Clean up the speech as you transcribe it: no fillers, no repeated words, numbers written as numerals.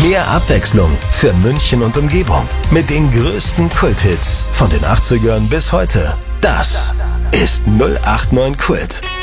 Mehr Abwechslung für München und Umgebung. Mit den größten Kulthits von den 80ern bis heute. Das ist 089 Kult.